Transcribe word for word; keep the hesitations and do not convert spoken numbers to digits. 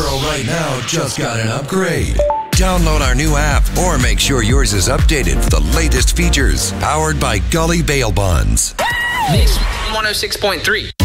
Peterborough right now just got an upgrade. Download our new app or make sure yours is updated for the latest features. Powered by Gully Bail Bonds. Mix one oh six point three.